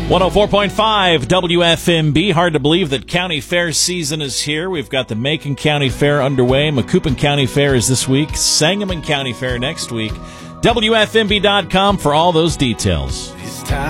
104.5 WFMB. Hard to believe that county fair season is here. We've got the Macon County Fair underway. Macoupin County Fair is this week. Sangamon County Fair next week. WFMB.com for all those details.